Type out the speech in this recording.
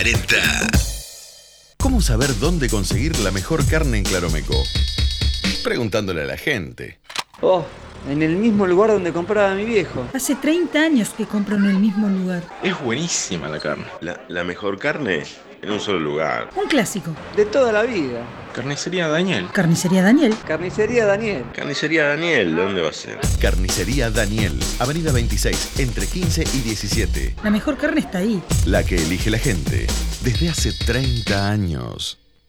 ¿Cómo saber dónde conseguir la mejor carne en Claromeco? Preguntándole a la gente. Oh, en el mismo lugar donde compraba mi viejo. Hace 30 años que compro en el mismo lugar. Es buenísima la carne. La mejor carne en un solo lugar. Un clásico. De toda la vida. Carnicería Daniel. Carnicería Daniel. Carnicería Daniel. Carnicería Daniel, ¿dónde va a ser? Carnicería Daniel, Avenida 26, entre 15 y 17. La mejor carne está ahí. La que elige la gente desde hace 30 años.